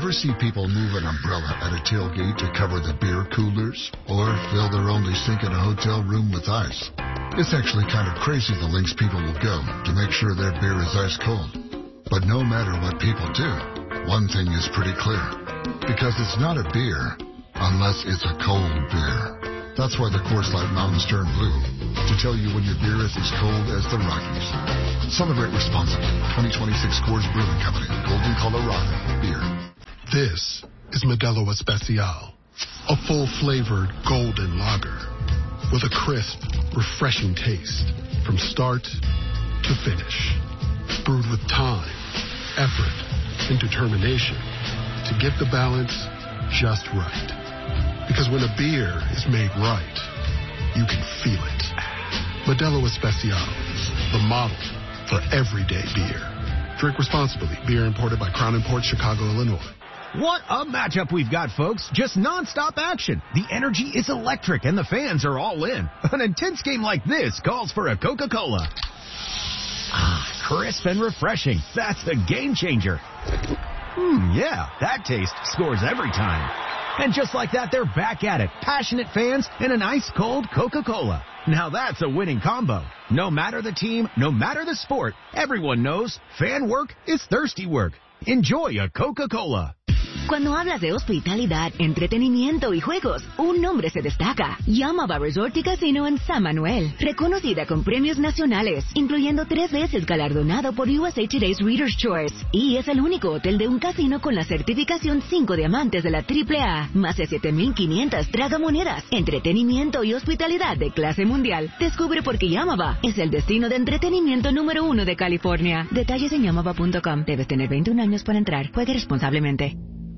Ever see people move an umbrella at a tailgate to cover the beer coolers? Or fill their only sink in a hotel room with ice? It's actually kind of crazy the lengths people will go to make sure their beer is ice cold. But no matter what people do, one thing is pretty clear. Because it's not a beer unless it's a cold beer. That's why the Coors Light Mountains turn blue, to tell you when your beer is as cold as the Rockies. Celebrate responsibly. 2026 Coors Brewing Company, Golden, Colorado. Beer. This is Modelo Especial, a full-flavored golden lager with a crisp, refreshing taste from start to finish. Brewed with time, effort, and determination to get the balance just right. Because when a beer is made right, you can feel it. Modelo Especial, the model for everyday beer. Drink responsibly. Beer imported by Crown Imports, Chicago, Illinois. What a matchup we've got, folks. Just nonstop action. The energy is electric and the fans are all in. An intense game like this calls for a Coca-Cola. Ah, crisp and refreshing. That's the game changer. Yeah, that taste scores every time. And just like that, they're back at it. Passionate fans and an ice-cold Coca-Cola. Now that's a winning combo. No matter the team, no matter the sport, everyone knows fan work is thirsty work. Enjoy a Coca-Cola. Cuando hablas de hospitalidad, entretenimiento y juegos, un nombre se destaca. Yamava Resort y Casino en San Manuel. Reconocida con premios nacionales, incluyendo 3 veces galardonado por USA Today's Reader's Choice. Y es el único hotel de un casino con la certificación 5 diamantes de la AAA. Más de 7,500 tragamonedas. Entretenimiento y hospitalidad de clase mundial. Descubre por qué Yamava es el destino de entretenimiento número 1 de California. Detalles en yamava.com. Debes tener 21 años para entrar. Juegue responsablemente.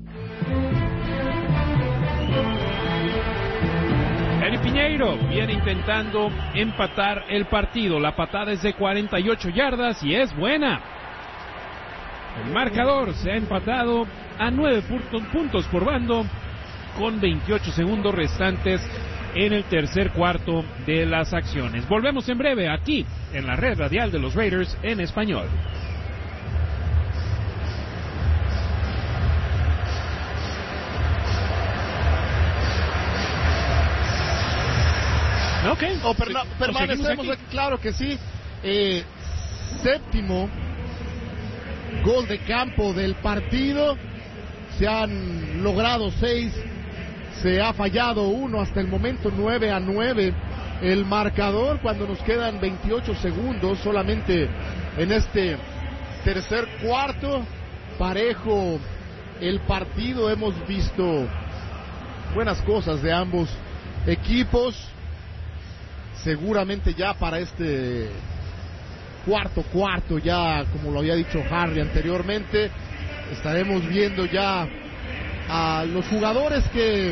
Eddie Piñeiro viene intentando empatar el partido. La patada es de 48 yardas y es buena. El marcador se ha empatado a 9 puntos por bando con 28 segundos restantes en el tercer cuarto de las acciones. Volvemos en breve aquí en la red radial de los Raiders en español. Okay. Permanecemos aquí, claro que sí. Séptimo gol de campo del partido. Se han logrado 6, se ha fallado 1 hasta el momento. 9-9 el marcador cuando nos quedan 28 segundos solamente en este tercer cuarto. Parejo el partido, hemos visto buenas cosas de ambos equipos. Seguramente ya para este cuarto, ya como lo había dicho Harry anteriormente, estaremos viendo ya a los jugadores que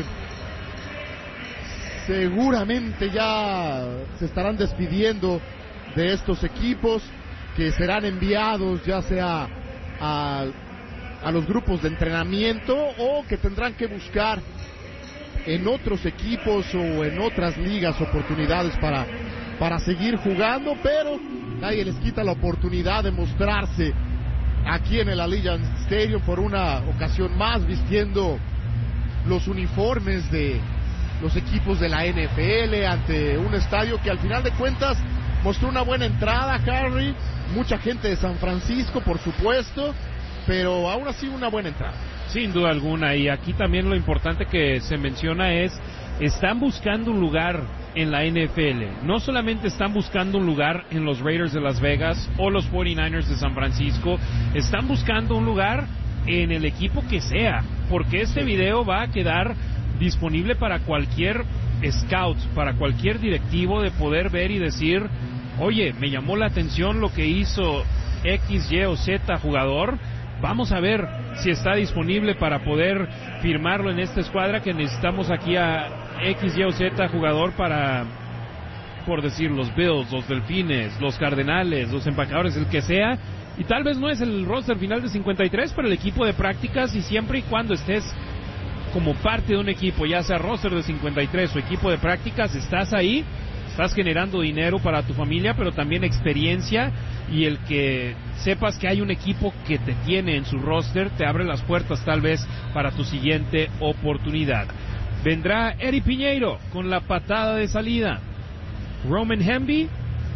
seguramente ya se estarán despidiendo de estos equipos, que serán enviados ya sea a los grupos de entrenamiento o que tendrán que buscar en otros equipos o en otras ligas oportunidades para seguir jugando, pero nadie les quita la oportunidad de mostrarse aquí en el Allegiant Stadium por una ocasión más, vistiendo los uniformes de los equipos de la NFL ante un estadio que al final de cuentas mostró una buena entrada, Harry, mucha gente de San Francisco por supuesto, pero aún así una buena entrada. Sin duda alguna, y aquí también lo importante que se menciona es, están buscando un lugar en la NFL, no solamente están buscando un lugar en los Raiders de Las Vegas o los 49ers de San Francisco, están buscando un lugar en el equipo que sea, porque este video va a quedar disponible para cualquier scout, para cualquier directivo de poder ver y decir, oye, me llamó la atención lo que hizo X, Y o Z jugador, vamos a ver si está disponible para poder firmarlo en esta escuadra, que necesitamos aquí a X, Y o Z jugador para, por decir, los Bills, los Delfines, los Cardenales, los Empacadores, el que sea, y tal vez no es el roster final de 53, pero el equipo de prácticas, y siempre y cuando estés como parte de un equipo, ya sea roster de 53 o equipo de prácticas, estás ahí, Estás generando dinero para tu familia, pero también experiencia, y el que sepas que hay un equipo que te tiene en su roster te abre las puertas tal vez para tu siguiente oportunidad. Vendrá Eddie Piñeiro con la patada de salida. Roman Hemby.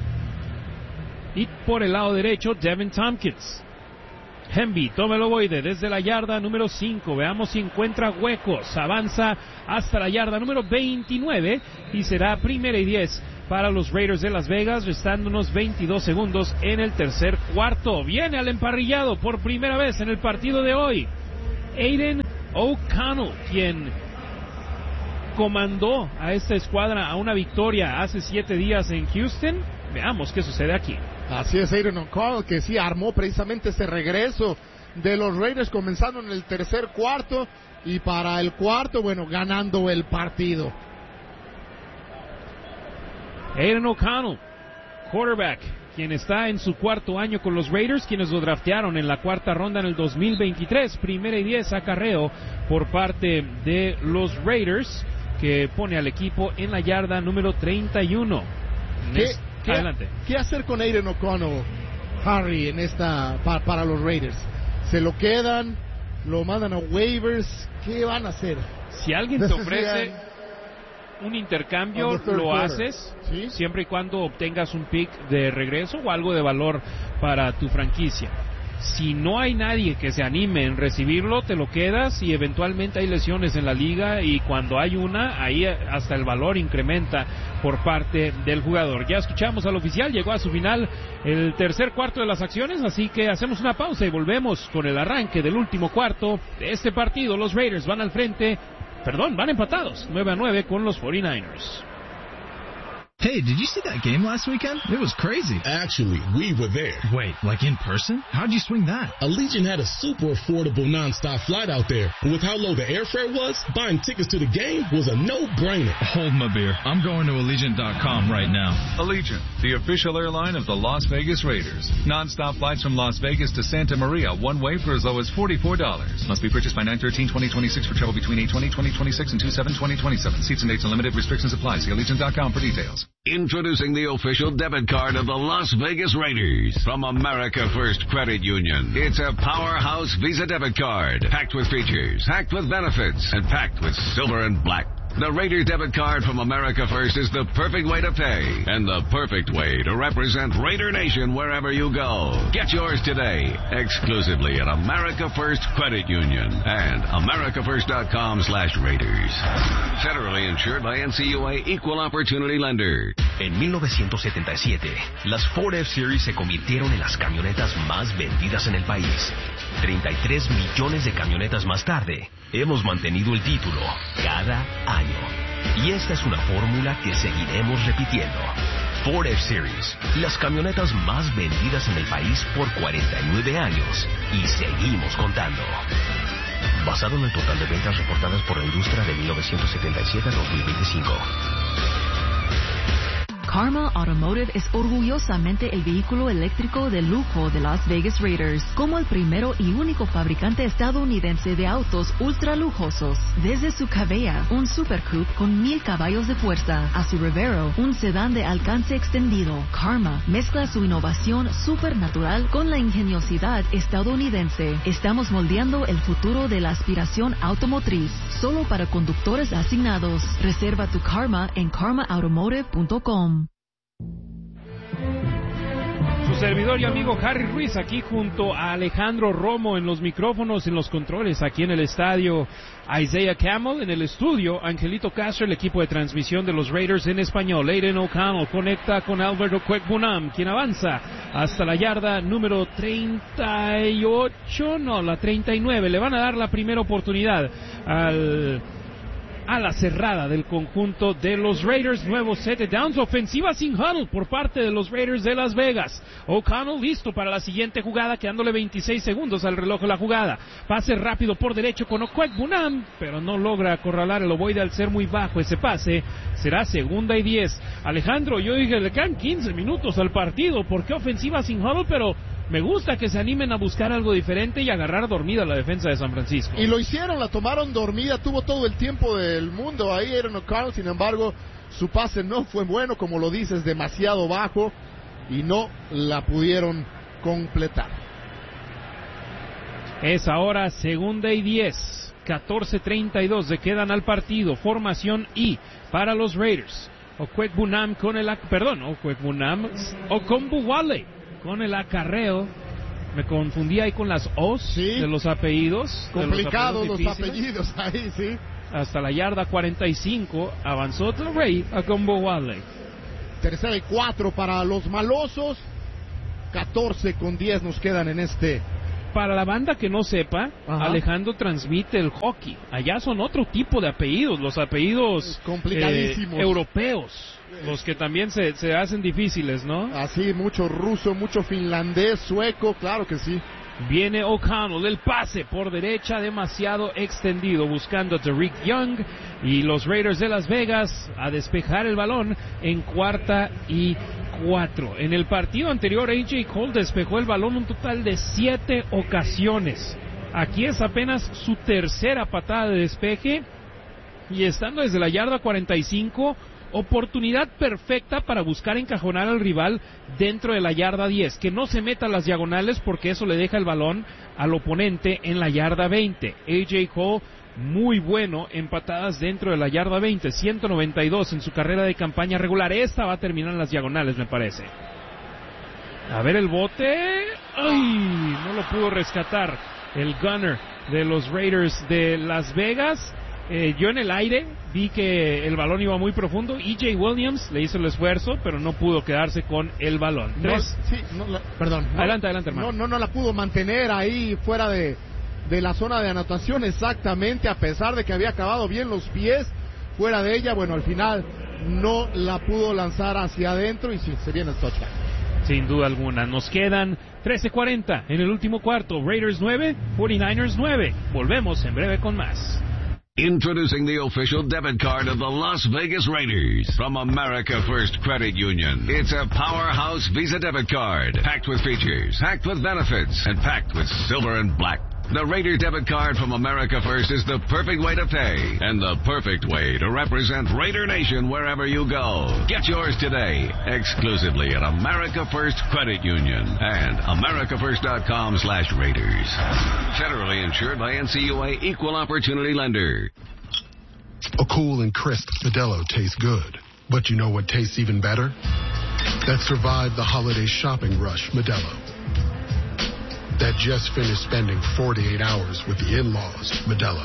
Y por el lado derecho, Devin Tompkins. Hemby toma el ovoide desde la yarda número 5. Veamos si encuentra huecos. Avanza hasta la yarda número 29 y será 1st y 10 para los Raiders de Las Vegas, restando unos 22 segundos en el tercer cuarto. Viene al emparrillado por primera vez en el partido de hoy Aidan O'Connell, quien comandó a esta escuadra a una victoria hace 7 días en Houston. Veamos qué sucede aquí. Así es, Aidan O'Connell, que sí armó precisamente ese regreso de los Raiders, comenzando en el tercer cuarto, y para el cuarto, bueno, ganando el partido. Aidan O'Connell, quarterback, quien está en su 4º año con los Raiders, quienes lo draftearon en la 4ª ronda en el 2023. 1st y 10 acarreo por parte de los Raiders, que pone al equipo en la yarda número 31. Adelante. ¿Qué hacer con Aidan O'Connell, Harry, en esta para los Raiders? ¿Se lo quedan? ¿Lo mandan a waivers? ¿Qué van a hacer? Si alguien te ofrece un intercambio, lo haces, ¿sí? Siempre y cuando obtengas un pick de regreso o algo de valor para tu franquicia. Si no hay nadie que se anime en recibirlo, te lo quedas, y eventualmente hay lesiones en la liga, y cuando hay una, ahí hasta el valor incrementa por parte del jugador. Ya escuchamos al oficial, llegó a su final el tercer cuarto de las acciones, así que hacemos una pausa y volvemos con el arranque del último cuarto de este partido. Los Raiders van van empatados 9-9 con los 49ers. Hey, did you see that game last weekend? It was crazy. Actually, we were there. Wait, like in person? How'd you swing that? Allegiant had a super affordable nonstop flight out there. And with how low the airfare was, buying tickets to the game was a no-brainer. Hold my beer. I'm going to Allegiant.com right now. Allegiant, the official airline of the Las Vegas Raiders. Nonstop flights from Las Vegas to Santa Maria, one way for as low as $44. Must be purchased by 9/13/2026 for travel between 8/20/2026 and 2/7/2027. Seats and dates and limited restrictions apply. See Allegiant.com for details. Introducing the official debit card of the Las Vegas Raiders from America First Credit Union. It's a powerhouse Visa debit card, packed with features, packed with benefits, and packed with silver and black. The Raiders debit card from America First is the perfect way to pay and the perfect way to represent Raider Nation wherever you go. Get yours today, exclusively at America First Credit Union and americafirst.com/Raiders. Federally insured by NCUA Equal Opportunity Lender. En 1977, las Ford F-Series se convirtieron en las camionetas más vendidas en el país. 33 millones de camionetas más tarde, hemos mantenido el título cada año. Y esta es una fórmula que seguiremos repitiendo. Ford F-Series, las camionetas más vendidas en el país por 49 años. Y seguimos contando. Basado en el total de ventas reportadas por la industria de 1977 a 2025. Karma Automotive es orgullosamente el vehículo eléctrico de lujo de Las Vegas Raiders, como el primero y único fabricante estadounidense de autos ultra lujosos. Desde su Cabella, un Super Coupe con 1000 caballos de fuerza, a su Revero, un sedán de alcance extendido, Karma mezcla su innovación supernatural con la ingeniosidad estadounidense. Estamos moldeando el futuro de la aspiración automotriz, solo para conductores asignados. Reserva tu Karma en karmaautomotive.com. Su servidor y amigo Harry Ruiz, aquí junto a Alejandro Romo en los micrófonos, en los controles, aquí en el estadio Isaiah Camel, en el estudio Angelito Castro, el equipo de transmisión de los Raiders en español. Aidan O'Connell conecta con Alberto Quegbunam, quien avanza hasta la yarda número 39. Le van a dar la primera oportunidad a la cerrada del conjunto de los Raiders. Nuevo set de downs, ofensiva sin huddle por parte de los Raiders de Las Vegas. O'Connell listo para la siguiente jugada, quedándole 26 segundos al reloj de la jugada. Pase rápido por derecho con Okwuegbunam, pero no logra acorralar el ovoide al ser muy bajo ese pase. Será 2nd y 10. Alejandro, yo dije, le quedan 15 minutos al partido. ¿Por qué ofensiva sin huddle? Pero me gusta que se animen a buscar algo diferente y agarrar dormida la defensa de San Francisco. Y lo hicieron, la tomaron dormida, tuvo todo el tiempo del mundo ahí Aidan O'Connell, sin embargo, su pase no fue bueno, como lo dices, demasiado bajo, y no la pudieron completar. Es ahora 2nd y 10, 14:32 se quedan al partido, formación I para los Raiders. Okwuegbunam Okonbuwale con el acarreo. Me confundí ahí con las O's de los apellidos. Complicados los apellidos ahí, sí. Hasta la yarda 45 avanzó Ray Okonbuwale. 3rd y 4 para los malosos. 14:10 nos quedan en este. Para la banda que no sepa, Alejandro transmite el hockey. Allá son otro tipo de apellidos, los apellidos complicadísimos europeos, los que también se hacen difíciles, ¿no? Así, mucho ruso, mucho finlandés, sueco, claro que sí. Viene O'Connell, el pase por derecha demasiado extendido, buscando a Derrick Young, y los Raiders de Las Vegas a despejar el balón en 4th y 4. En el partido anterior, A.J. Cole despejó el balón un total de 7 ocasiones. Aquí es apenas su 3ª patada de despeje, y estando desde la yarda 45, oportunidad perfecta para buscar encajonar al rival dentro de la yarda 10, que no se meta a las diagonales porque eso le deja el balón al oponente en la yarda 20. A.J. Cole muy bueno en patadas dentro de la yarda 20, 192 en su carrera de campaña regular. Esta va a terminar en las diagonales, me parece. A ver el bote. ¡Ay! No lo pudo rescatar el gunner de los Raiders de Las Vegas. Yo en el aire vi que el balón iba muy profundo. E.J. Williams le hizo el esfuerzo, pero no pudo quedarse con el balón. Adelante, hermano. No la pudo mantener ahí fuera de la zona de anotación exactamente, a pesar de que había acabado bien los pies fuera de ella. Bueno, al final no la pudo lanzar hacia adentro y sí, se viene el touchdown. Sin duda alguna. Nos quedan 13:40 en el último cuarto. Raiders 9, 49ers 9. Volvemos en breve con más. Introducing the official debit card of the Las Vegas Raiders from America First Credit Union. It's a powerhouse Visa debit card, packed with features, packed with benefits, and packed with silver and black. The Raider debit card from America First is the perfect way to pay and the perfect way to represent Raider Nation wherever you go. Get yours today, exclusively at America First Credit Union and americafirst.com/Raiders. Federally insured by NCUA Equal Opportunity Lender. A cool and crisp Modelo tastes good, but you know what tastes even better? That survived the holiday shopping rush Modelo. That just finished spending 48 hours with the in-laws, Modelo.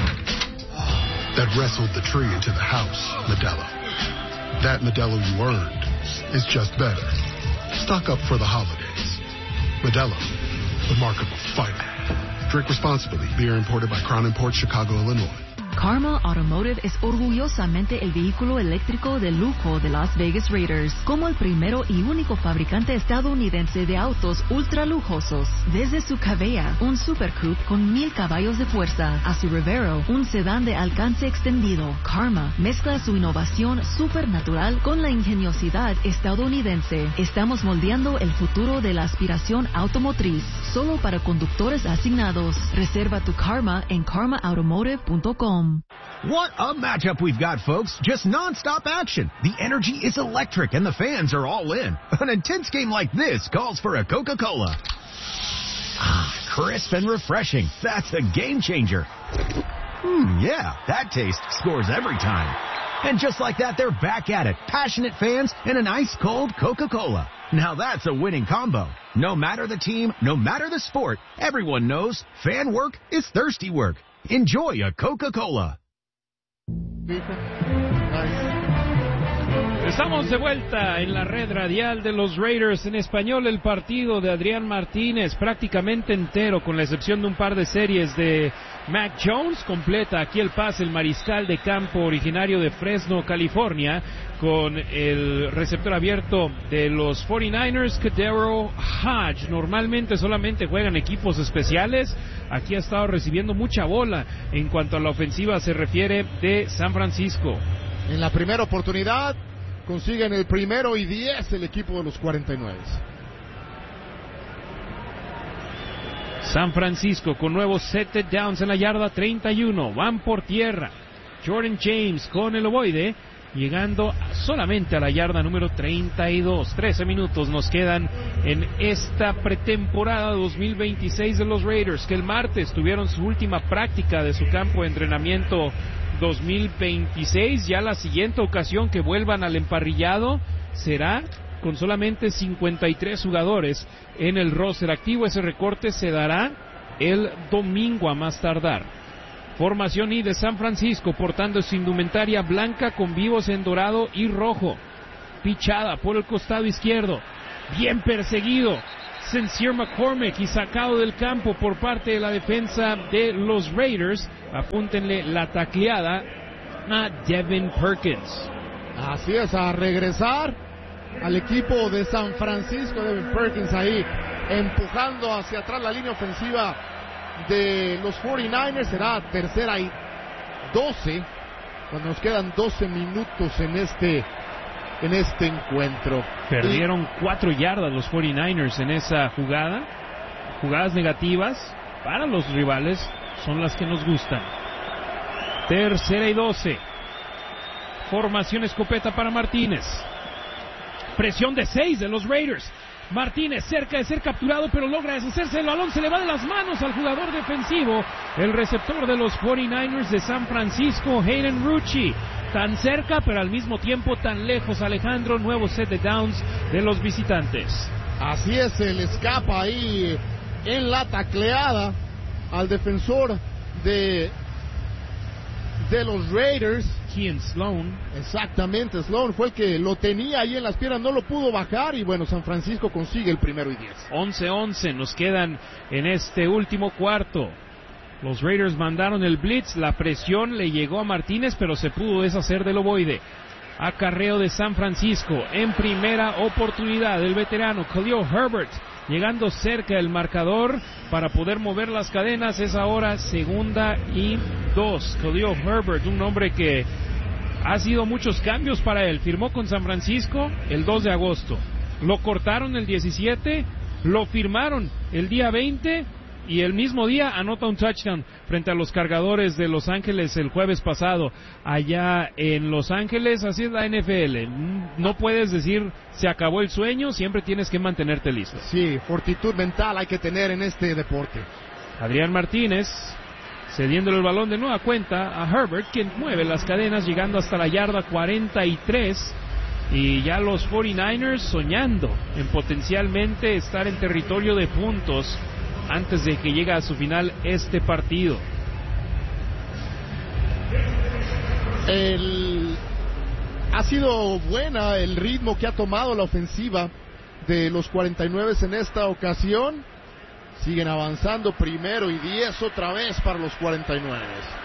That wrestled the tree into the house, Modelo. That Modelo you earned is just better. Stock up for the holidays. Modelo, the mark of a fighter. Drink responsibly. Beer imported by Crown Imports, Chicago, Illinois. Karma Automotive es orgullosamente el vehículo eléctrico de lujo de Las Vegas Raiders, como el primero y único fabricante estadounidense de autos ultra lujosos. Desde su Cavea, un Super Coupe con 1000 caballos de fuerza, a su Revero, un sedán de alcance extendido, Karma mezcla su innovación supernatural con la ingeniosidad estadounidense. Estamos moldeando el futuro de la aspiración automotriz, solo para conductores asignados. Reserva tu Karma en karmaautomotive.com. What a matchup we've got, folks. Just non-stop action. The energy is electric and the fans are all in. An intense game like this calls for a Coca-Cola. Crisp and refreshing. That's a game changer. Yeah, that taste scores every time. And just like that, they're back at it. Passionate fans and an ice-cold Coca-Cola. Now that's a winning combo. No matter the team, no matter the sport, everyone knows fan work is thirsty work. Enjoy a Coca-Cola. Estamos de vuelta en la red radial de los Raiders. En español, el partido de Adrián Martínez prácticamente entero, con la excepción de un par de series de Mac Jones. Completa aquí el pase el mariscal de campo originario de Fresno, California, con el receptor abierto de los 49ers, KhaDarel Hodge. Normalmente solamente juegan equipos especiales. Aquí ha estado recibiendo mucha bola en cuanto a la ofensiva se refiere de San Francisco. En la primera oportunidad consiguen el 1º y 10 el equipo de los 49. San Francisco con nuevos set downs en la yarda 31. Van por tierra. Jordan James con el ovoide, llegando solamente a la yarda número 32. 13 minutos nos quedan en esta pretemporada 2026 de los Raiders, que el martes tuvieron su última práctica de su campo de entrenamiento 2026. Ya la siguiente ocasión que vuelvan al emparrillado será con solamente 53 jugadores en el roster activo. Ese recorte se dará el domingo a más tardar. Formación I de San Francisco, portando su indumentaria blanca con vivos en dorado y rojo. Pichada por el costado izquierdo. Bien perseguido Sincere McCormick y sacado del campo por parte de la defensa de los Raiders. Apúntenle la tacleada a Devin Perkins. Así es, a regresar al equipo de San Francisco. Devin Perkins ahí empujando hacia atrás la línea ofensiva de los 49ers. Será tercera y 12 cuando nos quedan 12 minutos en este encuentro. Perdieron 4 yardas los 49ers en esa jugada. Jugadas negativas para los rivales son las que nos gustan. Tercera y 12. Formación escopeta para Martínez. Presión de 6 de los Raiders. Martínez cerca de ser capturado, pero logra deshacerse. El balón se le va de las manos al jugador defensivo, el receptor de los 49ers de San Francisco, Hayden Rucci. Tan cerca, pero al mismo tiempo tan lejos, Alejandro. Nuevo set de downs de los visitantes. Así es, se le escapa ahí en la tacleada al defensor de los Raiders. Kean Sloan. Exactamente, Sloan fue el que lo tenía ahí en las piernas, no lo pudo bajar y bueno, San Francisco consigue el 1st y 10. 11-11 nos quedan en este último cuarto. Los Raiders mandaron el blitz, la presión le llegó a Martínez, pero se pudo deshacer del ovoide. Acarreo de San Francisco en primera oportunidad. El veterano Khalil Herbert llegando cerca del marcador para poder mover las cadenas. Es ahora 2nd y 2. Khalil Herbert, un hombre que ha sido muchos cambios para él. Firmó con San Francisco el 2 de agosto. Lo cortaron el 17, lo firmaron el día 20 y el mismo día anota un touchdown frente a los Cargadores de Los Ángeles el jueves pasado allá en Los Ángeles. Así es la NFL, no puedes decir se acabó el sueño, siempre tienes que mantenerte listo. Sí, fortitud mental hay que tener en este deporte. Adrián Martínez cediéndole el balón de nueva cuenta a Herbert, quien mueve las cadenas llegando hasta la yarda 43. Y ya los 49ers soñando en potencialmente estar en territorio de puntos antes de que llegue a su final este partido. Ha sido buena el ritmo que ha tomado la ofensiva de los 49 en esta ocasión. Siguen avanzando, 1st y 10 otra vez para los 49.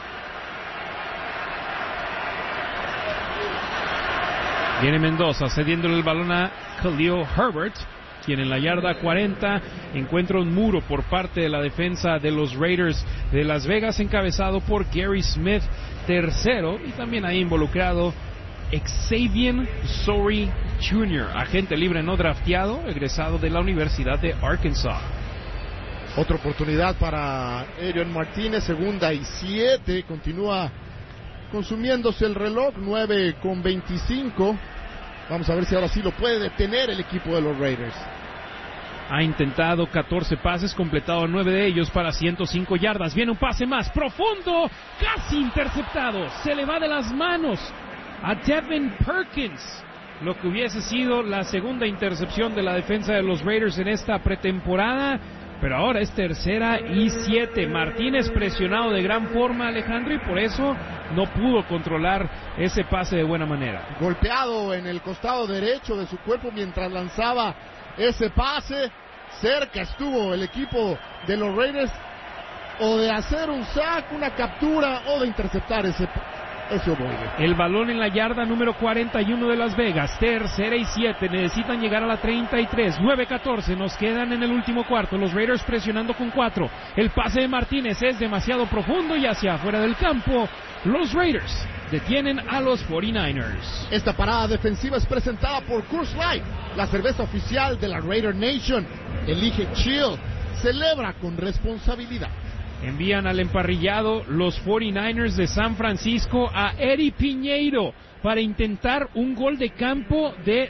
Viene Mendoza cediéndole el balón a Khalil Herbert, quien en la yarda 40 encuentra un muro por parte de la defensa de los Raiders de Las Vegas, encabezado por Gary Smith tercero, y también ahí involucrado Xavier Sorey Jr., agente libre no drafteado, egresado de la Universidad de Arkansas. Otra oportunidad para Adrián Martínez, 2nd y 7, continúa consumiéndose el reloj, 9:25. Vamos a ver si ahora sí lo puede detener el equipo de los Raiders. Ha intentado 14 pases, completado 9 de ellos para 105 yardas. Viene un pase más profundo, casi interceptado. Se le va de las manos a Devin Perkins, lo que hubiese sido la segunda intercepción de la defensa de los Raiders en esta pretemporada. Pero ahora es 3rd y 7. Martínez presionado de gran forma, Alejandro, y por eso no pudo controlar ese pase de buena manera. Golpeado en el costado derecho de su cuerpo mientras lanzaba ese pase. Cerca estuvo el equipo de los Raiders o de hacer un sack, una captura, o de interceptar ese ovoide. El balón en la yarda número 41 de Las Vegas. 3rd y 7. Necesitan llegar a la 33. 9-14. Nos quedan en el último cuarto. Los Raiders presionando con 4. El pase de Martínez es demasiado profundo y hacia afuera del campo. Los Raiders detienen a los 49ers. Esta parada defensiva es presentada por Coors Light, la cerveza oficial de la Raider Nation. Elige Chill, celebra con responsabilidad. Envían al emparrillado los 49ers de San Francisco a Eddie Piñeiro para intentar un gol de campo de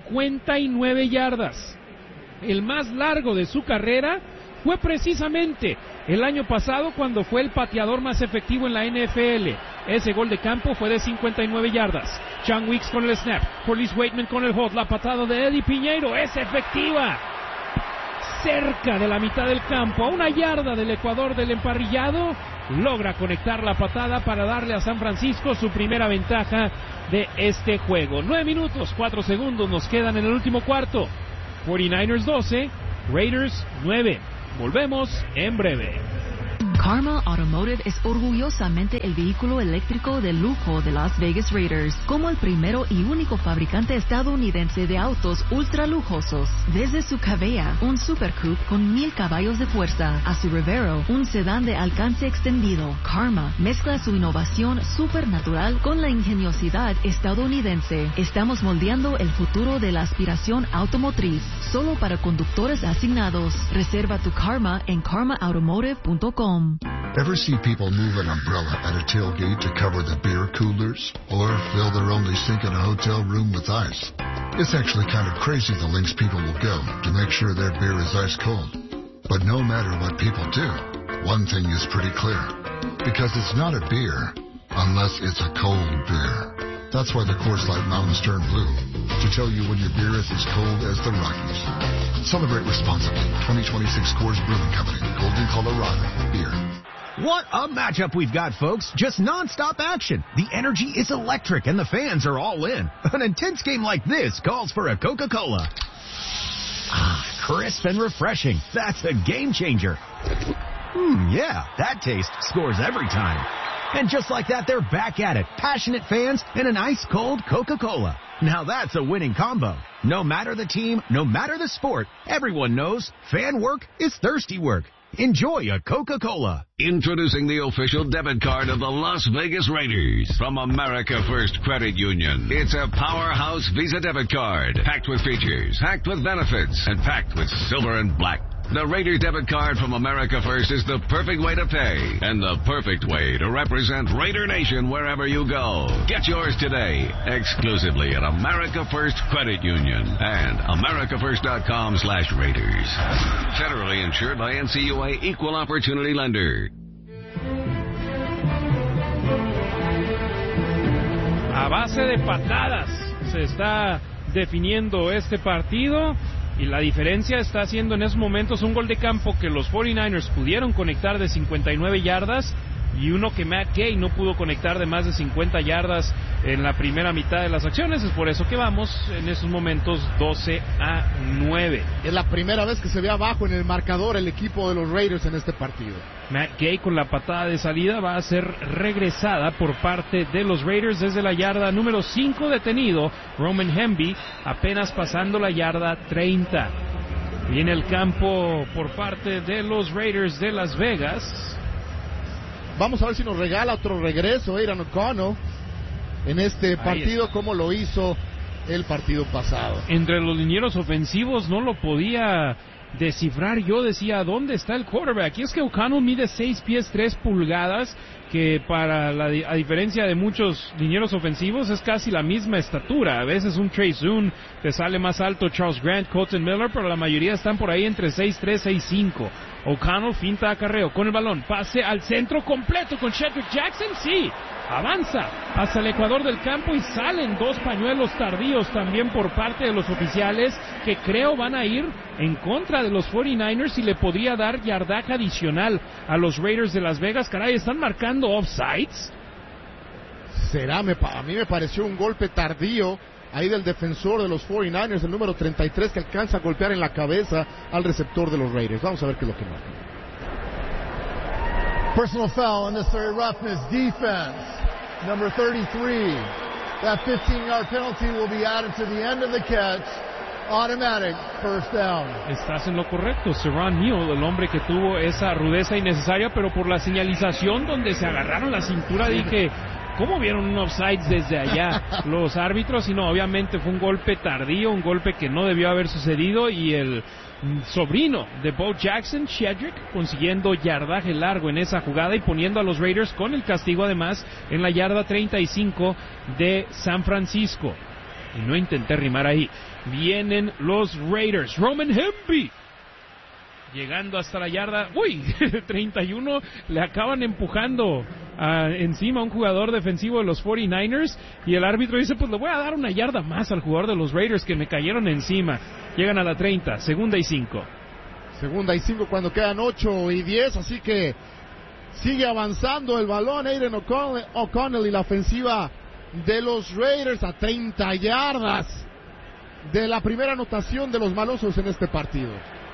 59 yardas. El más largo de su carrera fue precisamente el año pasado cuando fue el pateador más efectivo en la NFL. Ese gol de campo fue de 59 yardas. Sean Weeks con el snap, Corliss Waitman con el hold, la patada de Eddie Piñeiro es efectiva. Cerca de la mitad del campo, a 1 yarda del Ecuador del emparrillado, logra conectar la patada para darle a San Francisco su primera ventaja de este juego. 9 minutos, 4 segundos nos quedan en el último cuarto. 49ers 12, Raiders 9. Volvemos en breve. Karma Automotive es orgullosamente el vehículo eléctrico de lujo de Las Vegas Raiders, como el primero y único fabricante estadounidense de autos ultra lujosos. Desde su Cavea, un Super Coupe con 1000 caballos de fuerza, a su Revero, un sedán de alcance extendido, Karma mezcla su innovación supernatural con la ingeniosidad estadounidense. Estamos moldeando el futuro de la aspiración automotriz, solo para conductores asignados. Reserva tu Karma en karmaautomotive.com. Ever see people move an umbrella at a tailgate to cover the beer coolers? Or fill their only sink in a hotel room with ice? It's actually kind of crazy the lengths people will go to make sure their beer is ice cold. But no matter what people do, one thing is pretty clear. Because it's not a beer unless it's a cold beer. That's why the Coors Light Mountains turn blue, to tell you when your beer is as cold as the Rockies. Celebrate responsibly. 2026 Coors Brewing Company, Golden, Colorado. Beer. What a matchup we've got, folks. Just nonstop action. The energy is electric and the fans are all in. An intense game like this calls for a Coca-Cola. Ah, crisp and refreshing. That's a game changer. Yeah, that taste scores every time. And just like that, they're back at it. Passionate fans and an ice-cold Coca-Cola. Now that's a winning combo. No matter the team, no matter the sport, everyone knows fan work is thirsty work. Enjoy a Coca-Cola. Introducing the official debit card of the Las Vegas Raiders from America First Credit Union. It's a powerhouse Visa debit card, packed with features, packed with benefits, and packed with silver and black. The Raiders debit card from America First is the perfect way to pay and the perfect way to represent Raider Nation wherever you go. Get yours today, exclusively at America First Credit Union and americafirst.com/Raiders. Federally insured by NCUA Equal Opportunity Lender. A base de patadas se está definiendo este partido. Y la diferencia está haciendo en esos momentos un gol de campo que los 49ers pudieron conectar de 59 yardas y uno que Matt Gay no pudo conectar de más de 50 yardas en la primera mitad de las acciones. Es por eso que vamos en esos momentos 12-9. Es la primera vez que se ve abajo en el marcador el equipo de los Raiders en este partido. Matt Gay con la patada de salida va a ser regresada por parte de los Raiders desde la yarda número 5 detenido. Roman Hemby apenas pasando la yarda 30. Viene el campo por parte de los Raiders de Las Vegas. Vamos a ver si nos regala otro regreso Aidan O'Connell en este partido como lo hizo el partido pasado. Entre los linieros ofensivos no lo podía descifrar. Yo decía, ¿dónde está el quarterback? Y es que O'Connell mide 6 pies 3 pulgadas, que a diferencia de muchos linieros ofensivos es casi la misma estatura. A veces un Trey Zoon te sale más alto, Charles Grant, Colton Miller, pero la mayoría están por ahí entre 6'3", 6'5". O'Connell finta acarreo con el balón, pase al centro completo con Shedrick Jackson, sí, avanza hasta el ecuador del campo y salen 2 pañuelos tardíos también por parte de los oficiales que creo van a ir en contra de los 49ers y le podría dar yardaje adicional a los Raiders de Las Vegas. Caray, ¿están marcando offsides? A mí me pareció un golpe tardío ahí del defensor de los 49ers, el número 33, que alcanza a golpear en la cabeza al receptor de los Raiders. Vamos a ver qué es lo que marca. Personal foul, unnecessary roughness, defense, number 33. That 15-yard penalty will be added to the end of the catch. Automatic first down. Estás en lo correcto. Serron Neal, el hombre que tuvo esa rudeza innecesaria, pero por la señalización donde se agarraron la cintura, dije, ¿cómo vieron un offside desde allá los árbitros? Y no, obviamente fue un golpe tardío, un golpe que no debió haber sucedido, y el sobrino de Bo Jackson, Shedrick, consiguiendo yardaje largo en esa jugada y poniendo a los Raiders con el castigo además en la yarda 35 de San Francisco. Y no intenté rimar ahí. Vienen los Raiders. Roman Hemby llegando hasta la yarda, 31, le acaban empujando encima a un jugador defensivo de los 49ers y el árbitro dice, pues le voy a dar una yarda más al jugador de los Raiders que me cayeron encima. Llegan a la 30, segunda y 5. Segunda y 5 cuando quedan 8 y 10, así que sigue avanzando el balón Aiden O'Connell y la ofensiva de los Raiders a 30 yardas de la primera anotación de los malosos en este partido.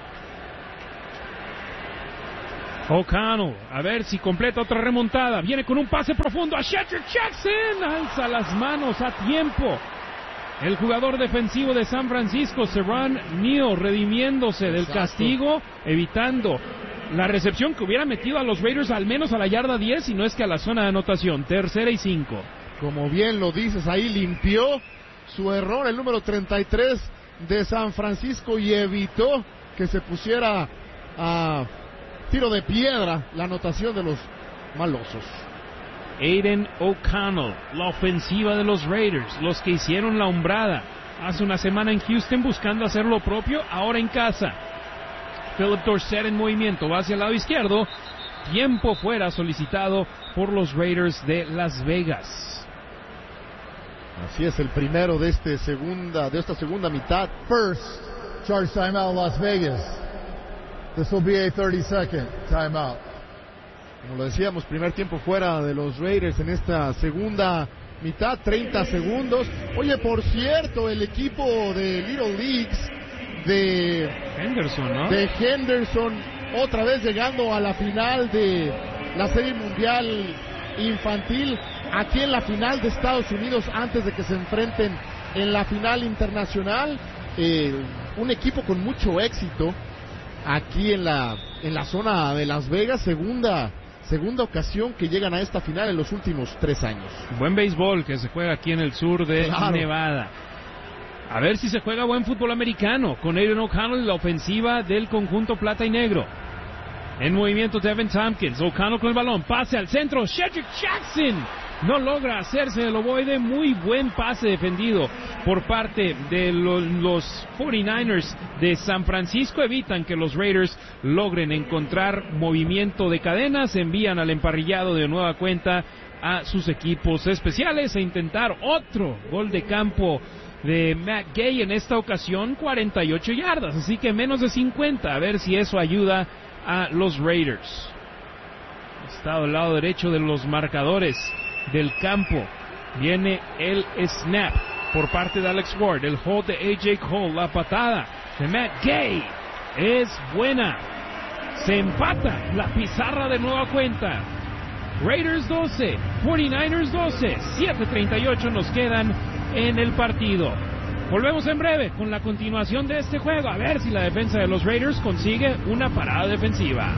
O'Connell, a ver si completa otra remontada. Viene con un pase profundo a Shedrick Jackson. Alza las manos a tiempo. El jugador defensivo de San Francisco, Serron Neal, redimiéndose del castigo, evitando la recepción que hubiera metido a los Raiders al menos a la yarda 10, y no es que a la zona de anotación. Tercera y 5. Como bien lo dices, ahí limpió su error el número 33 de San Francisco y evitó que se pusiera a tiro de piedra la anotación de los malosos. Aiden O'Connell, la ofensiva de los Raiders, los que hicieron la hombrada hace una semana en Houston buscando hacer lo propio, ahora en casa. Philip Dorsett en movimiento, va hacia el lado izquierdo, tiempo fuera solicitado por los Raiders de Las Vegas. Así es, el primero de esta segunda mitad. First, charge timeout Las Vegas. This will be a 30-second timeout. Como lo decíamos, primer tiempo fuera de los Raiders en esta segunda mitad, 30 segundos. Oye, por cierto, el equipo de Little Leagues de Henderson, ¿no? De Henderson, otra vez llegando a la final de la Serie Mundial Infantil, aquí en la final de Estados Unidos, antes de que se enfrenten en la final internacional. Un equipo con mucho éxito aquí en la zona de Las Vegas, segunda ocasión que llegan a esta final en los últimos 3 años. Buen béisbol que se juega aquí en el sur de Nevada. A ver si se juega buen fútbol americano con Aiden O'Connell y la ofensiva del conjunto plata y negro. En movimiento Devin Tompkins, O'Connell con el balón, pase al centro, Shedrick Jackson no logra hacerse del ovoide. Muy buen pase defendido por parte de los 49ers de San Francisco. Evitan que los Raiders logren encontrar movimiento de cadenas. Envían al emparrillado de nueva cuenta a sus equipos especiales a intentar otro gol de campo de Matt Gay, en esta ocasión 48 yardas, así que menos de 50, a ver si eso ayuda a los Raiders. Está al lado derecho de los marcadores del campo. Viene el snap por parte de Alex Ward, el hold de AJ Cole, la patada de Matt Gay es buena. Se empata la pizarra de nueva cuenta. Raiders 12, 49ers 12, 7:38 nos quedan en el partido. Volvemos en breve con la continuación de este juego, a ver si la defensa de los Raiders consigue una parada defensiva.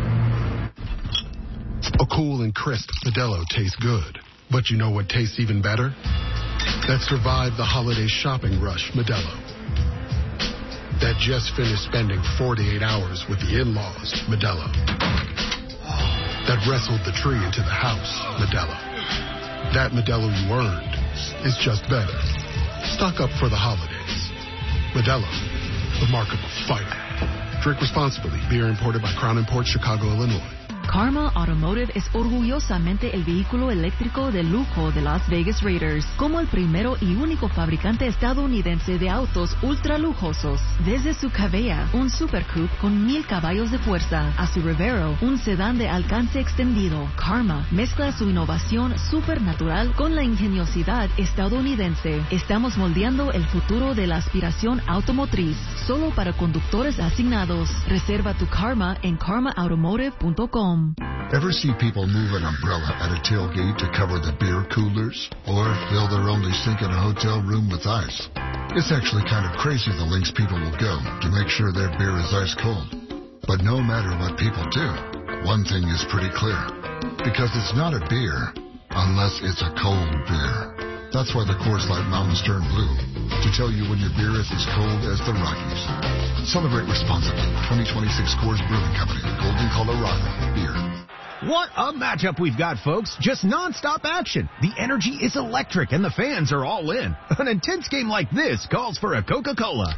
A cool and crisp Modelo tastes good, but you know what tastes even better? That survived the holiday shopping rush, Modelo. That just finished spending 48 hours with the in-laws, Modelo. That wrestled the tree into the house, Modelo. That Modelo you earned is just better. Stock up for the holidays. Modelo, the mark of a fighter. Drink responsibly. Beer imported by Crown Imports, Chicago, Illinois. Karma Automotive es orgullosamente el vehículo eléctrico de lujo de Las Vegas Raiders, como el primero y único fabricante estadounidense de autos ultra lujosos. Desde su Cavea, un Super Coupe con 1000 caballos de fuerza, a su Revero, un sedán de alcance extendido, Karma mezcla su innovación supernatural con la ingeniosidad estadounidense. Estamos moldeando el futuro de la aspiración automotriz, solo para conductores asignados. Reserva tu Karma en karmaautomotive.com. Ever see people move an umbrella at a tailgate to cover the beer coolers? Or fill their only sink in a hotel room with ice? It's actually kind of crazy the lengths people will go to make sure their beer is ice cold. But no matter what people do, one thing is pretty clear. Because it's not a beer unless it's a cold beer. That's why the Coors Light Mountains turn blue, to can tell you when your beer is as cold as the Rockies. Celebrate responsibly. 2026 Coors Brewing Company, Golden, Colorado. Beer. What a matchup we've got, folks. Just nonstop action. The energy is electric and the fans are all in. An intense game like this calls for a Coca-Cola.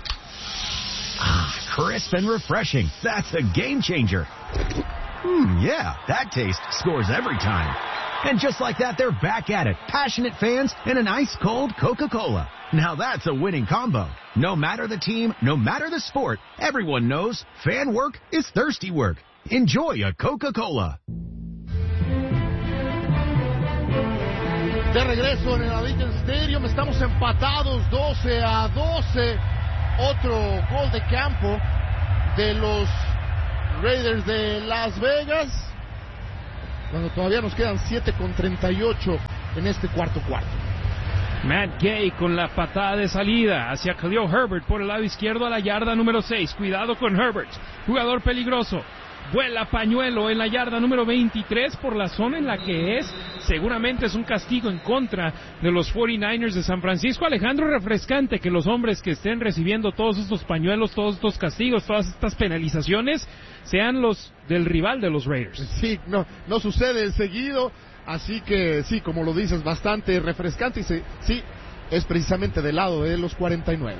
Crisp and refreshing. That's a game changer. Yeah, that taste scores every time. And just like that, they're back at it. Passionate fans and an ice-cold Coca-Cola. Now that's a winning combo. No matter the team, no matter the sport, everyone knows fan work is thirsty work. Enjoy a Coca-Cola. De regreso en el Allegiant Stadium, estamos empatados 12-12. Otro gol de campo de los Raiders de Las Vegas, cuando todavía nos quedan 7:38 en este cuarto. Matt Gay con la patada de salida hacia Khalil Herbert por el lado izquierdo a la yarda número 6. Cuidado con Herbert, jugador peligroso. Vuela pañuelo en la yarda número 23 por la zona en la que es. Seguramente es un castigo en contra de los 49ers de San Francisco. Alejandro, refrescante que los hombres que estén recibiendo todos estos pañuelos, todos estos castigos, todas estas penalizaciones, sean los del rival de los Raiders. Sí, no sucede seguido, así que sí, como lo dices, bastante refrescante y sí, es precisamente del lado de los 49.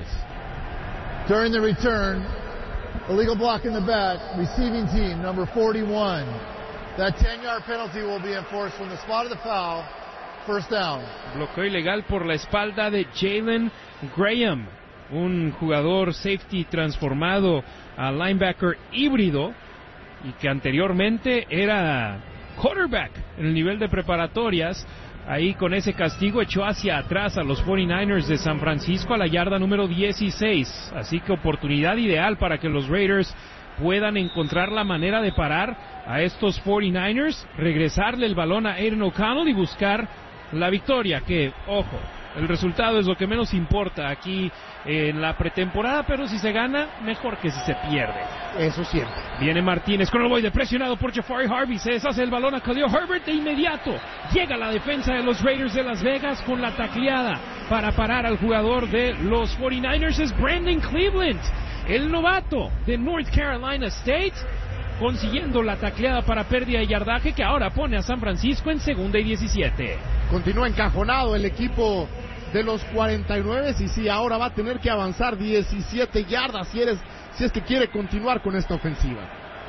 During the return, illegal block in the back, receiving team, number 41. That 10-yard penalty will be enforced from the spot of the foul, first down. Bloqueo ilegal por la espalda de Jalen Graham, un jugador safety transformado a linebacker híbrido y que anteriormente era quarterback en el nivel de preparatorias. Ahí con ese castigo echó hacia atrás a los 49ers de San Francisco a la yarda número 16. Así que oportunidad ideal para que los Raiders puedan encontrar la manera de parar a estos 49ers, regresarle el balón a Aiden O'Connell y buscar la victoria, que, ojo, el resultado es lo que menos importa aquí en la pretemporada, pero si se gana, mejor que si se pierde. Eso siempre. Viene Martínez con el boide presionado por Jafari Harvey, se deshace el balón a Khalil Herbert de inmediato. Llega la defensa de los Raiders de Las Vegas con la tacleada para parar al jugador de los 49ers, es Brandon Cleveland, el novato de North Carolina State, consiguiendo la tacleada para pérdida de yardaje que ahora pone a San Francisco en 2nd y 17. Continúa encajonado el equipo de los 49 y sí, ahora va a tener que avanzar 17 yardas si es que quiere continuar con esta ofensiva.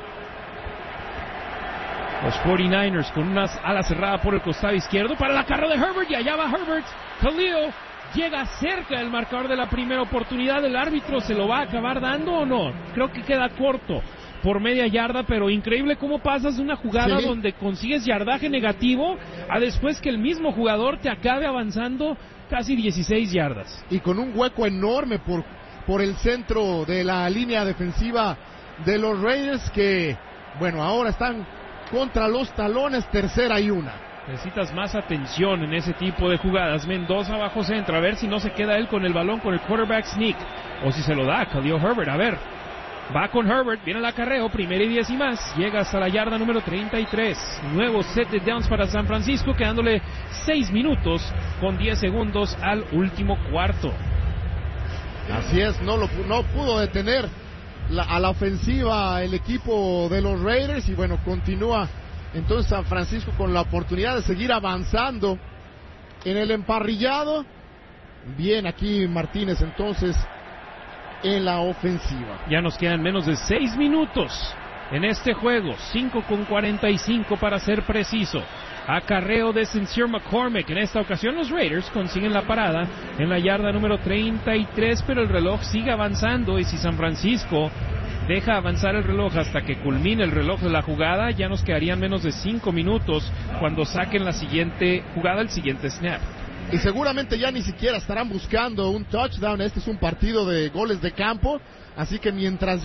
Los 49ers con una ala cerrada por el costado izquierdo para la carrera de Herbert y allá va Herbert. Khalil llega cerca del marcador de la primera oportunidad. ¿El árbitro se lo va a acabar dando o no? Creo que queda corto por media yarda, pero increíble cómo pasas de una jugada donde consigues yardaje negativo a después que el mismo jugador te acabe avanzando casi 16 yardas. Y con un hueco enorme por el centro de la línea defensiva de los Raiders que, bueno, ahora están contra los talones, 3rd y 1. Necesitas más atención en ese tipo de jugadas. Mendoza bajo centro, a ver si no se queda él con el balón con el quarterback sneak, o si se lo da a Khalil Herbert, a ver. Va con Herbert, viene el acarreo, 1st y 10 y más, llega hasta la yarda número 33. Nuevo set de downs para San Francisco, quedándole 6 minutos con 10 segundos al último cuarto. Así es, no pudo detener a la ofensiva el equipo de los Raiders y bueno, continúa entonces San Francisco con la oportunidad de seguir avanzando en el emparrillado. Bien aquí Martínez entonces en la ofensiva. Ya nos quedan menos de 6 minutos en este juego, 5:45 para ser preciso. Acarreo de Sincere McCormick. En esta ocasión los Raiders consiguen la parada en la yarda número 33, pero el reloj sigue avanzando y si San Francisco deja avanzar el reloj hasta que culmine el reloj de la jugada, ya nos quedarían menos de 5 minutos cuando saquen la siguiente jugada, el siguiente snap. Y seguramente ya ni siquiera estarán buscando un touchdown. Este es un partido de goles de campo, así que mientras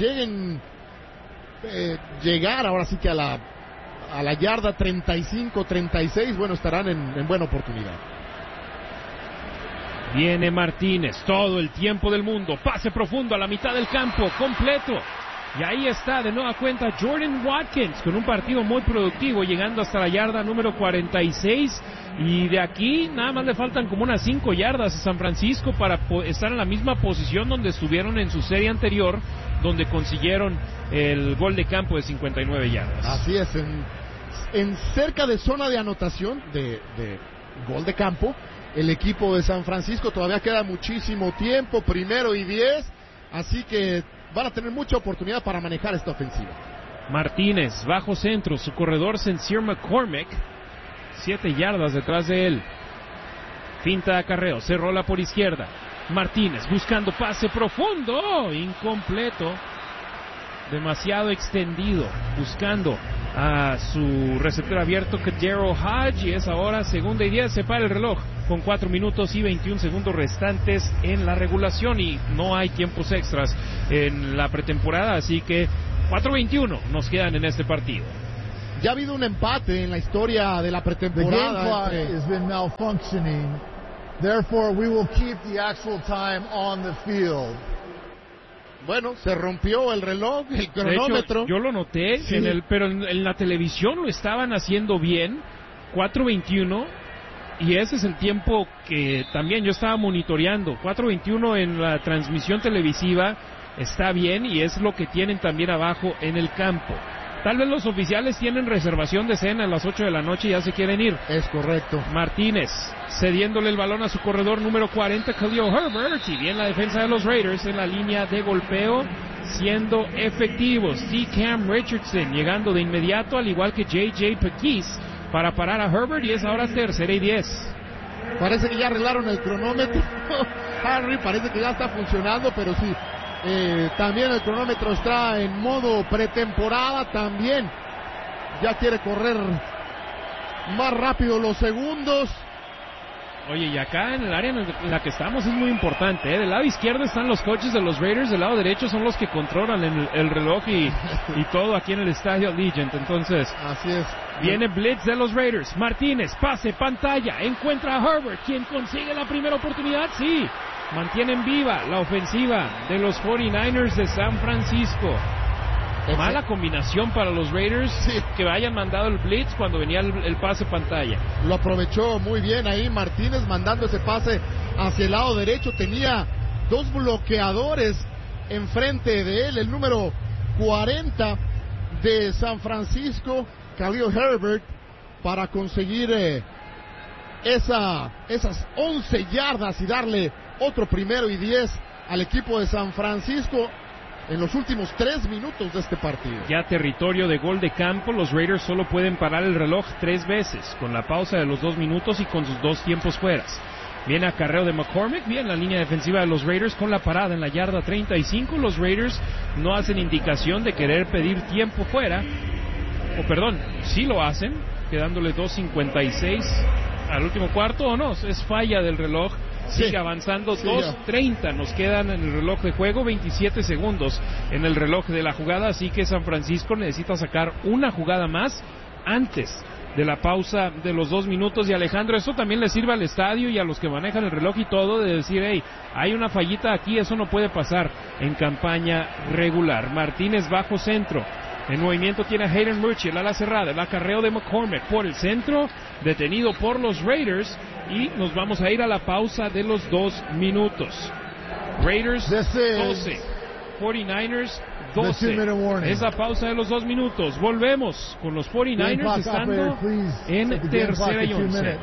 llegar ahora sí que a la yarda 35-36, bueno, estarán en buena oportunidad. Viene Martínez, todo el tiempo del mundo, pase profundo a la mitad del campo, completo. Y ahí está de nueva cuenta Jordan Watkins con un partido muy productivo, llegando hasta la yarda número 46. Y de aquí nada más le faltan como unas 5 yardas a San Francisco para estar en la misma posición donde estuvieron en su serie anterior, donde consiguieron el gol de campo de 59 yardas. Así es, en cerca de zona de anotación de gol de campo, el equipo de San Francisco. Todavía queda muchísimo tiempo, 1st y 10, así que van a tener mucha oportunidad para manejar esta ofensiva. Martínez, bajo centro, su corredor Sincere McCormick, 7 yardas detrás de él. Finta de acarreo, se rola por izquierda. Martínez buscando pase profundo, incompleto, demasiado extendido, buscando a su receptor abierto, Kadero Hodge, y es ahora 2nd y 10, se para el reloj con 4 minutos y 21 segundos restantes en la regulación y no hay tiempos extras en la pretemporada, así que 4:21 nos quedan en este partido. Ya ha habido un empate en la historia de la pretemporada. The game clock has been malfunctioning. Therefore, we will keep the actual time on the field. Bueno, se rompió el reloj, el cronómetro. De hecho, yo lo noté, sí, pero en la televisión lo estaban haciendo bien, 4:21, y ese es el tiempo que también yo estaba monitoreando. 4:21 en la transmisión televisiva está bien, y es lo que tienen también abajo en el campo. Tal vez los oficiales tienen reservación de cena a las 8 de la noche y ya se quieren ir. Es correcto. Martínez cediéndole el balón a su corredor número 40, Khalil Herbert, y bien la defensa de los Raiders en la línea de golpeo, siendo efectivos. C. Cam Richardson llegando de inmediato, al igual que J.J. Pegues, para parar a Herbert, y es ahora 3rd y 10. Parece que ya arreglaron el cronómetro. Harry, parece que ya está funcionando, pero sí. También el cronómetro está en modo pretemporada, también ya quiere correr más rápido los segundos. Oye, y acá en el área en la que estamos es muy importante, Del lado izquierdo están los coaches de los Raiders, del lado derecho son los que controlan el reloj y todo aquí en el estadio Allegiant. Entonces, así es. Viene blitz de los Raiders. Martínez, pase, pantalla, encuentra a Herbert, quien consigue la primera oportunidad, sí. Mantienen viva la ofensiva de los 49ers de San Francisco. Mala combinación para los Raiders, sí, que hayan mandado el blitz cuando venía el pase pantalla. Lo aprovechó muy bien ahí Martínez, mandando ese pase hacia el lado derecho. Tenía 2 bloqueadores enfrente de él. El número 40 de San Francisco, Khalil Herbert, para conseguir esas 11 yardas y darle otro 1st y 10 al equipo de San Francisco en los últimos 3 minutos de este partido. Ya territorio de gol de campo, los Raiders solo pueden parar el reloj 3 veces, con la pausa de los 2 minutos y con sus 2 tiempos fueras. Viene acarreo de McCormick, bien la línea defensiva de los Raiders con la parada en la yarda 35. Los Raiders no hacen indicación de querer pedir tiempo fuera, sí lo hacen, quedándole 2:56 al último cuarto, o no, es falla del reloj. Sigue avanzando, 2:30 nos quedan en el reloj de juego, 27 segundos en el reloj de la jugada, así que San Francisco necesita sacar una jugada más antes de la pausa de los 2 minutos. Y Alejandro, eso también le sirve al estadio y a los que manejan el reloj y todo, de decir, hey, hay una fallita aquí, eso no puede pasar en campaña regular. Martínez bajo centro. En movimiento tiene a Hayden Murchie, el ala cerrada, el acarreo de McCormick por el centro, detenido por los Raiders, y nos vamos a ir a la pausa de los 2 minutos. Raiders 12, 49ers 12. Esa pausa de los 2 minutos. Volvemos con los 49ers estando en 3rd y 11.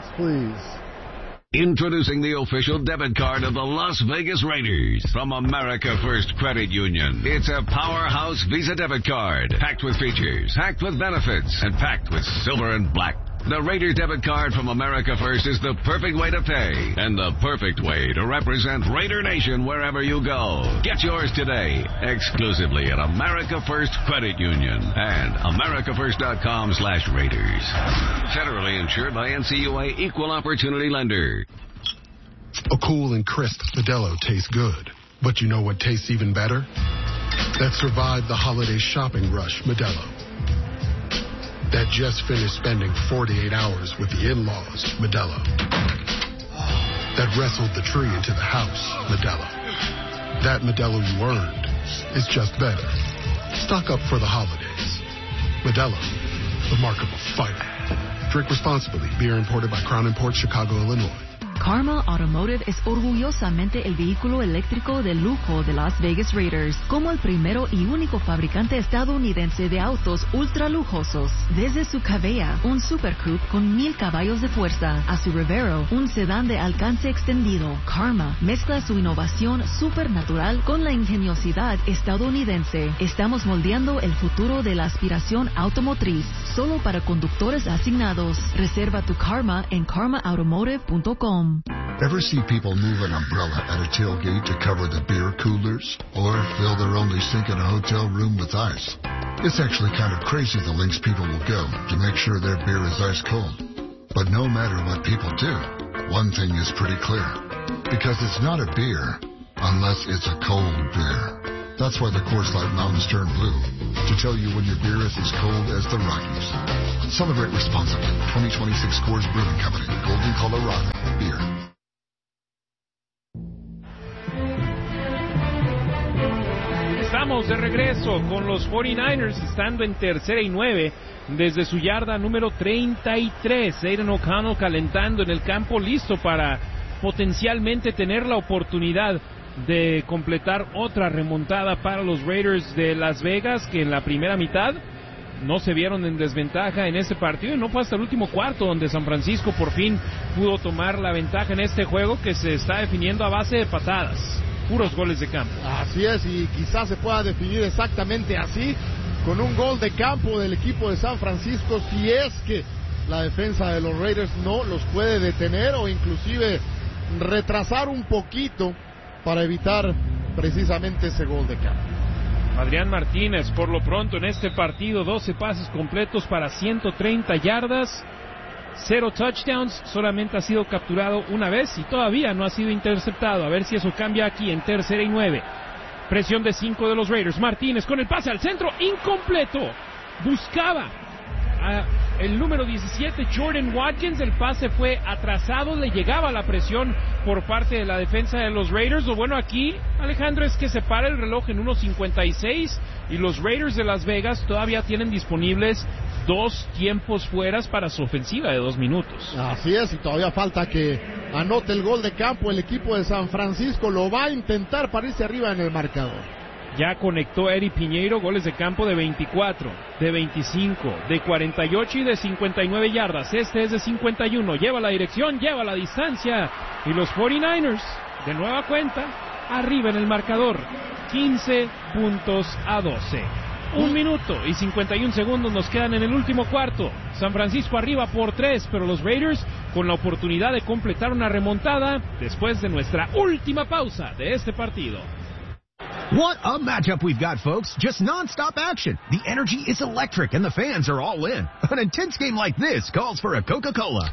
Introducing the official debit card of the Las Vegas Raiders from America First Credit Union. It's a powerhouse Visa debit card, packed with features, packed with benefits, and packed with silver and black. The Raiders debit card from America First is the perfect way to pay and the perfect way to represent Raider Nation wherever you go. Get yours today, exclusively at America First Credit Union and americafirst.com/Raiders. Federally insured by NCUA Equal Opportunity Lender. A cool and crisp Modelo tastes good, but you know what tastes even better? That survived the holiday shopping rush, Modelo. That just finished spending 48 hours with the in-laws, Modelo. That wrestled the tree into the house, Modelo. That Modelo you earned is just better. Stock up for the holidays. Modelo, the mark of a fighter. Drink responsibly. Beer imported by Crown Imports, Chicago, Illinois. Karma Automotive es orgullosamente el vehículo eléctrico de lujo de Las Vegas Raiders, como el primero y único fabricante estadounidense de autos ultra lujosos. Desde su Cavea, un Super Coupe con 1000 caballos de fuerza, a su Revero, un sedán de alcance extendido, Karma mezcla su innovación supernatural con la ingeniosidad estadounidense. Estamos moldeando el futuro de la aspiración automotriz, solo para conductores asignados. Reserva tu Karma en karmaautomotive.com. Ever see people move an umbrella at a tailgate to cover the beer coolers? Or fill their only sink in a hotel room with ice? It's actually kind of crazy the lengths people will go to make sure their beer is ice cold. But no matter what people do, one thing is pretty clear. Because it's not a beer unless it's a cold beer. That's why the Coors Light Mountains turn blue, to tell you when your beer is as cold as the Rockies. Celebrate responsibly. 2026 Coors Brewing Company, Golden, Colorado. Beer. Estamos de regreso con los 49ers, estando en 3rd y 9 desde su yarda número 33. Aidan O'Connell calentando en el campo, listo para potencialmente tener la oportunidad de completar otra remontada para los Raiders de Las Vegas, que en la primera mitad no se vieron en desventaja en este partido, y no fue hasta el último cuarto donde San Francisco por fin pudo tomar la ventaja en este juego que se está definiendo a base de patadas, puros goles de campo. Así es, y quizás se pueda definir exactamente así, con un gol de campo del equipo de San Francisco, si es que la defensa de los Raiders no los puede detener o inclusive retrasar un poquito para evitar precisamente ese gol de campo. Adrián Martínez, por lo pronto en este partido, 12 pases completos para 130 yardas, 0 touchdowns, solamente ha sido capturado una vez y todavía no ha sido interceptado. A ver si eso cambia aquí en 3rd y 9. Presión de 5 de los Raiders. Martínez con el pase al centro, incompleto. Buscaba el número 17, Jordan Watkins. El pase fue atrasado, le llegaba la presión por parte de la defensa de los Raiders. Lo bueno aquí, Alejandro, es que se para el reloj en 1:56 y los Raiders de Las Vegas todavía tienen disponibles 2 tiempos fueras para su ofensiva de 2 minutos. Así es, y todavía falta que anote el gol de campo el equipo de San Francisco. Lo va a intentar para irse arriba en el marcador. Ya conectó Eddie Piñeiro, goles de campo de 24, de 25, de 48 y de 59 yardas. Este es de 51, lleva la dirección, lleva la distancia. Y los 49ers, de nueva cuenta, arriba en el marcador, 15 puntos a 12. 1 minuto y 51 segundos nos quedan en el último cuarto. San Francisco arriba por 3, pero los Raiders con la oportunidad de completar una remontada después de nuestra última pausa de este partido. What a matchup we've got, folks. Just non-stop action. The energy is electric and the fans are all in. An intense game like this calls for a Coca-Cola.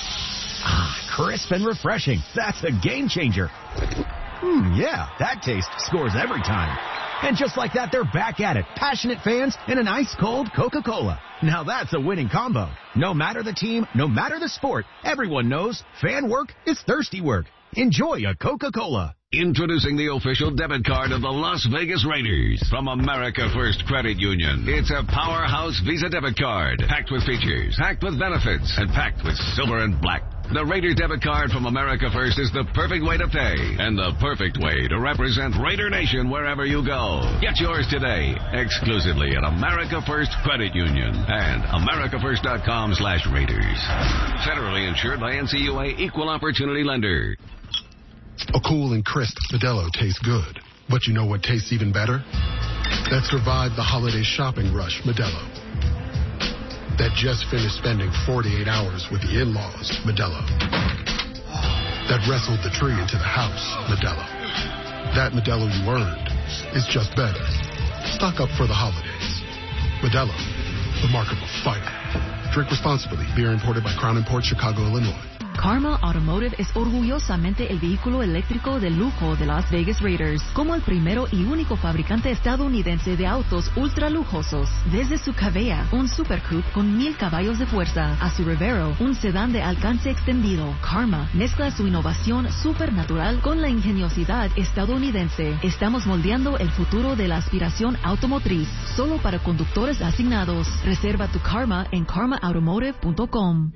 Crisp and refreshing. That's a game changer. Yeah, that taste scores every time. And just like that, they're back at it. Passionate fans and an ice-cold Coca-Cola. Now that's a winning combo. No matter the team, no matter the sport, everyone knows fan work is thirsty work. Enjoy a Coca-Cola. Introducing the official debit card of the Las Vegas Raiders from America First Credit Union. It's a powerhouse Visa debit card, packed with features, packed with benefits, and packed with silver and black. The Raider debit card from America First is the perfect way to pay and the perfect way to represent Raider Nation wherever you go. Get yours today, exclusively at America First Credit Union and americafirst.com/Raiders. Federally insured by NCUA Equal Opportunity Lender. A cool and crisp Modelo tastes good. But you know what tastes even better? That survived the holiday shopping rush, Modelo. That just finished spending 48 hours with the in-laws, Modelo. That wrestled the tree into the house, Modelo. That Modelo you earned is just better. Stock up for the holidays. Modelo, the mark of a fighter. Drink responsibly. Beer imported by Crown Imports, Chicago, Illinois. Karma Automotive es orgullosamente el vehículo eléctrico de lujo de Las Vegas Raiders, como el primero y único fabricante estadounidense de autos ultra lujosos. Desde su Cavea, un Super Coupe con 1000 caballos de fuerza, a su Revero, un sedán de alcance extendido, Karma mezcla su innovación supernatural con la ingeniosidad estadounidense. Estamos moldeando el futuro de la aspiración automotriz, solo para conductores asignados. Reserva tu Karma en karmaautomotive.com.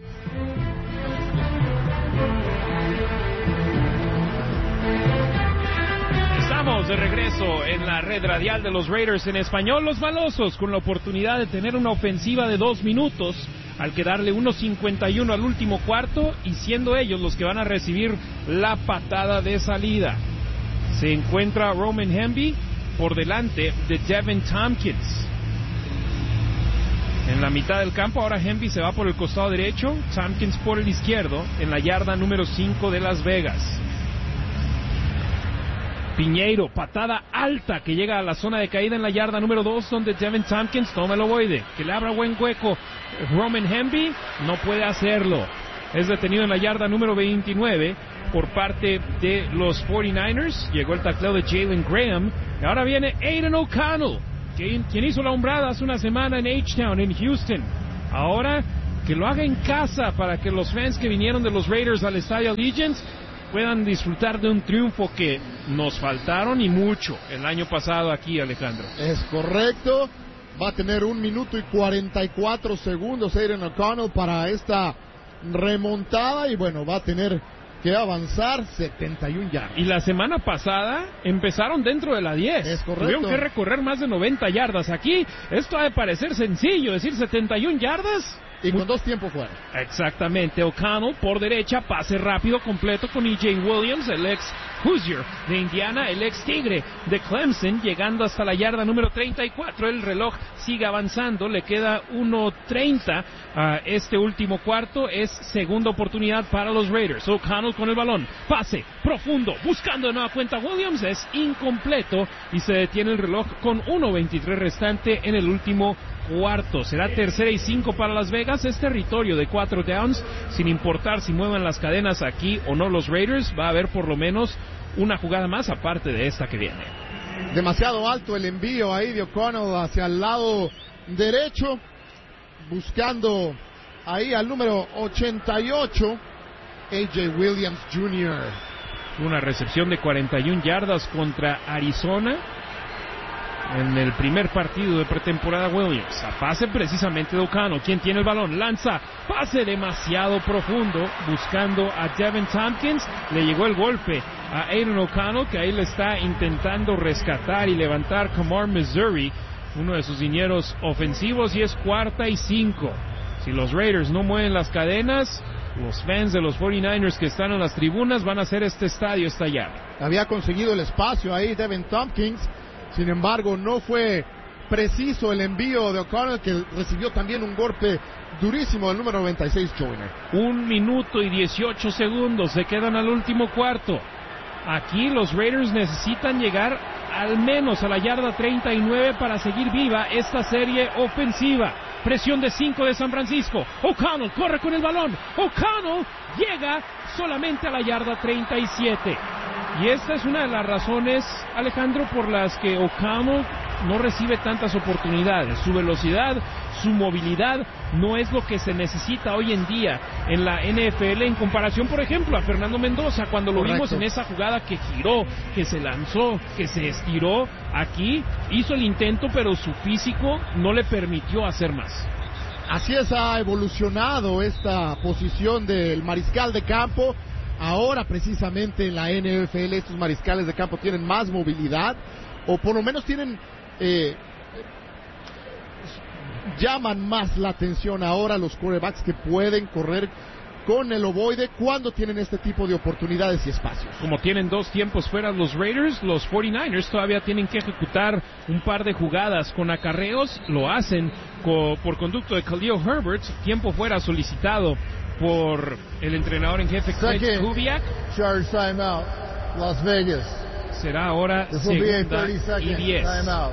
Estamos de regreso en la red radial de los Raiders en español. Los malosos con la oportunidad de tener una ofensiva de 2 minutos al quedarle 1:51 al último cuarto y siendo ellos los que van a recibir la patada de salida. Se encuentra Roman Hemby por delante de Devin Tompkins. En la mitad del campo, ahora Hemby se va por el costado derecho, Tompkins por el izquierdo, en la yarda número 5 de Las Vegas. Piñeiro, patada alta que llega a la zona de caída en la yarda número 2, donde Devin Tompkins toma el ovoide, que le abra buen hueco. Roman Hemby no puede hacerlo. Es detenido en la yarda número 29 por parte de los 49ers. Llegó el tacleo de Jalen Graham. Y ahora viene Aiden O'Connell, quien hizo la hombrada hace una semana en H-Town, en Houston. Ahora que lo haga en casa para que los fans que vinieron de los Raiders al Estadio Allegiant puedan disfrutar de un triunfo que nos faltaron y mucho el año pasado aquí, Alejandro. Es correcto. Va a tener 1 minuto y 44 segundos Aiden O'Connell para esta remontada y bueno, va a tener que avanzar 71 yardas. Y la semana pasada empezaron dentro de la 10. Es correcto. Tuvieron que recorrer más de 90 yardas. Aquí esto ha de parecer sencillo, decir 71 yardas. Y con 2 tiempos fuera. Exactamente. O'Connell por derecha, pase rápido completo con E.J. Williams, el ex Hoosier de Indiana, el ex Tigre de Clemson, llegando hasta la yarda número 34. El reloj sigue avanzando, le queda 1:30 a este último cuarto. Es segunda oportunidad para los Raiders. O'Connell con el balón, pase profundo, buscando de nueva cuenta Williams, es incompleto y se detiene el reloj con 1:23 restante en el último cuarto. Será 3rd y 5 para Las Vegas. Es territorio de 4 downs, sin importar si muevan las cadenas aquí o no los Raiders. Va a haber por lo menos una jugada más aparte de esta que viene. Demasiado alto el envío ahí de O'Connell hacia el lado derecho, buscando ahí al número 88, A.J. Williams Jr. Una recepción de 41 yardas contra Arizona en el primer partido de pretemporada. Williams, a pase precisamente de O'Connell, quien tiene el balón, lanza, pase demasiado profundo, buscando a Devin Tompkins, le llegó el golpe a Aiden O'Connell, que ahí le está intentando rescatar y levantar Kamar Missouri, uno de sus dineros ofensivos, y es 4th y 5. Si los Raiders no mueven las cadenas, los fans de los 49ers que están en las tribunas van a hacer este estadio estallar. Había conseguido el espacio ahí Devin Tompkins. Sin embargo, no fue preciso el envío de O'Connell, que recibió también un golpe durísimo del número 96, Joyner. 1 minuto y 18 segundos se quedan al último cuarto. Aquí los Raiders necesitan llegar al menos a la yarda 39 para seguir viva esta serie ofensiva. Presión de 5 de San Francisco. O'Connell corre con el balón. O'Connell llega solamente a la yarda 37. Y esta es una de las razones, Alejandro, por las que O'Connell no recibe tantas oportunidades. Su velocidad, su movilidad no es lo que se necesita hoy en día en la NFL en comparación, por ejemplo, a Fernando Mendoza, cuando lo vimos en esa jugada que giró, que se lanzó, que se estiró. Aquí hizo el intento, pero su físico no le permitió hacer más. Así es, ha evolucionado esta posición del mariscal de campo. Ahora precisamente en la NFL estos mariscales de campo tienen más movilidad, o por lo menos tienen llaman más la atención ahora los quarterbacks que pueden correr con el ovoide cuando tienen este tipo de oportunidades y espacios. Como tienen 2 tiempos fuera los Raiders, los 49ers todavía tienen que ejecutar un par de jugadas con acarreos. Lo hacen por conducto de Khalil Herbert, tiempo fuera solicitado por el entrenador en jefe Craig Kubiak. Charge timeout, Las Vegas. Será ahora segunda y 10.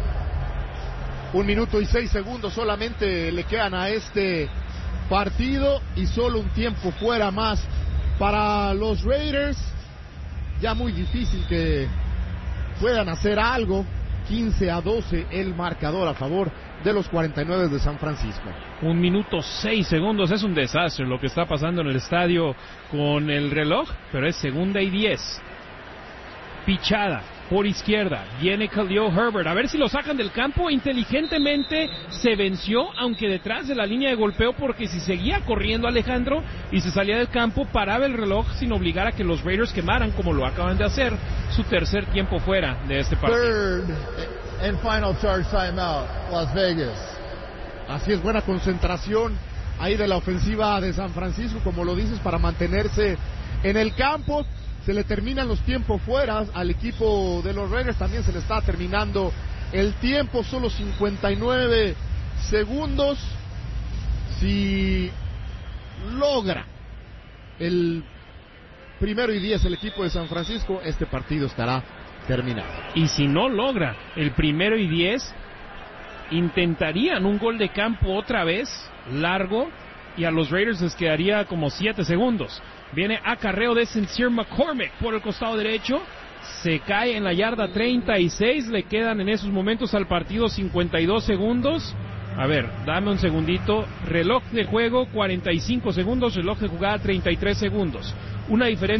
1 minuto y 6 segundos solamente le quedan a este partido y solo un tiempo fuera más para los Raiders. Ya muy difícil que puedan hacer algo. 15-12 el marcador a favor de los 49 de San Francisco. 1 minuto 6 segundos, es un desastre lo que está pasando en el estadio con el reloj, pero es 2ª y 10. Pichada por izquierda, viene Khalil Herbert, a ver si lo sacan del campo. Inteligentemente se venció, aunque detrás de la línea de golpeo, porque si seguía corriendo Alejandro y se salía del campo, paraba el reloj sin obligar a que los Raiders quemaran, como lo acaban de hacer, su tercer tiempo fuera de este partido. Third and final charge timeout, Las Vegas. Así es, buena concentración ahí de la ofensiva de San Francisco, como lo dices, para mantenerse en el campo. Se le terminan los tiempos fuera al equipo de los Raiders, también se le está terminando el tiempo, solo 59 segundos. Si logra el 1º y 10 el equipo de San Francisco, este partido estará terminado. Y si no logra el 1º y 10, intentarían un gol de campo otra vez, largo, y a los Raiders les quedaría como 7 segundos. Viene acarreo de Sincere McCormick por el costado derecho. Se cae en la yarda 36. Le quedan en esos momentos al partido 52 segundos. A ver, dame un segundito. Reloj de juego 45 segundos. Reloj de jugada 33 segundos. Una diferencia